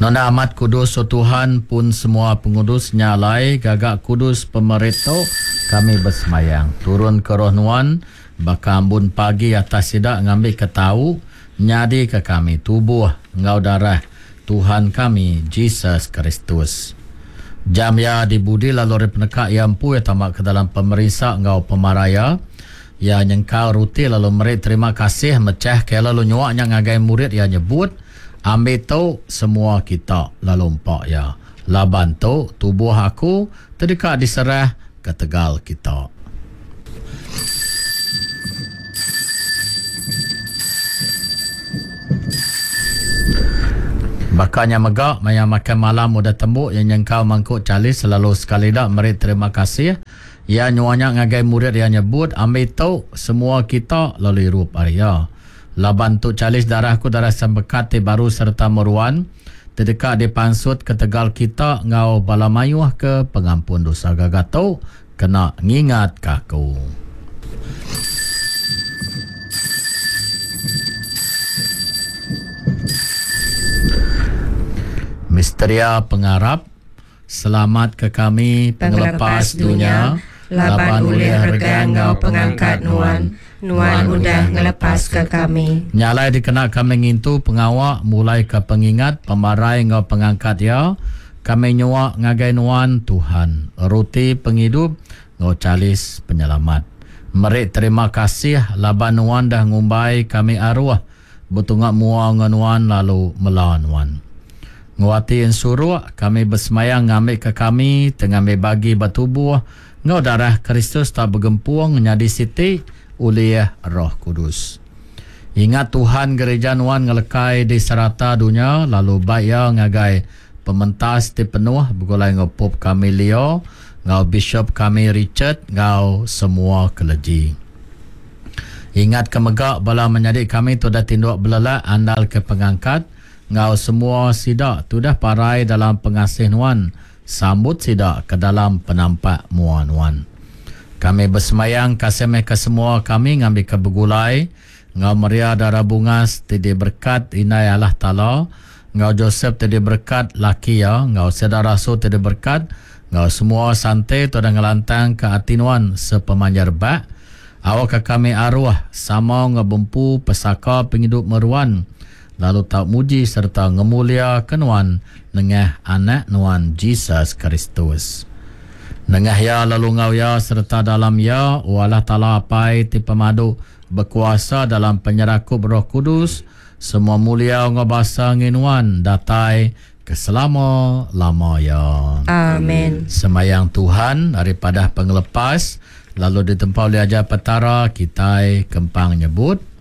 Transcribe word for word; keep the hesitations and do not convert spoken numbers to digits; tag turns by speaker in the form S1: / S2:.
S1: Nona amat kudus o Tuhan pun semua pengudus nyalai gagak kudus pemerintah kami bersemayang. Turun ke roh nuan baka ambun pagi atas sidak ngambil ketahu nyadi ke kami tubuh ngau darah Tuhan kami Jesus Kristus. Jam ya dibudi lalu penekak yang pu ya tamak ke dalam pemerintah ngau pemaraya ya nyengkau ruti lalu merit terima kasih mecah ke lalu nyuaknya ngagai murid ya nyebut ambil tu semua kita lalu empak ya laban tu tubuh aku terdekat diserah ke tegal kita. Bakanya megak maya makan malam muda tembuk yang nyengkau mangkuk calis selalu sekali dak merit terima kasih ya nyuanya ngagai murid yang nyebut ambil tu semua kita lalu rup Arya. Laban tu calis darahku darah sembekat baru serta meruan terdekat di pansut ke tegal kita ngau balamayuh ke pengampun dosa gagatau kena ngingat kaku. Misteria pengarap selamat ke kami pengelepas dunia laban ulih rega ngau pengangkat nuan nuan udah ngelepas ke kami. Nyalai dikena kami ngintu pengawak mulai ke pengingat pemarai ngau pengangkat ya kami nyuak ngagai nuan Tuhan ruti penghidup ngau calis penyelamat. Merik terima kasih laban nuan dah ngumbai kami arwah betungak mua nganuan lalu melawan nuan. Nguati yang suruh kami bersemayang ngambil ke kami tengambil bagi batubuh ngau darah Kristus tak bergempuang nyadi siti oleh Roh Kudus. Ingat Tuhan gereja nuan ngelekai di serata dunia lalu baya ngagai pementas di penuh begulai ngau pop kami Leo ngau bishop kami Richard ngau semua keleji. Ingat kemegak bala menjadi kami tu dah tinduk belala andal ke pengangkat ngau semua sidak tu dah parai dalam pengasih nuan sambut sidak ke dalam penampak muan nuan. Kami bersemayang kasih ke semua kami ngambil ke begulai ngau Maria darah bungas tidi berkat inai Allah Ta'ala ngau Joseph tidi berkat laki ya ngau sedara rasul tidi berkat ngau semua santai tu dah ngelantang ke hati nuan sepemanjar bak awak ke kami arwah sama ngebempu pesaka penghidup meruan lalu tak muji serta ngemulia kenuan nengah anak nuan Jesus Kristus. Nengah ya lalu ngau ya serta dalam ya Allah Ta'ala apai ti pemadu berkuasa dalam penyerakup Roh Kudus semua mulia ngobasa nginuan datai keselama lama ya.
S2: Amin.
S1: Semayang Tuhan daripada pengelepas lalu ditempau liaja petara kita kempang nyebut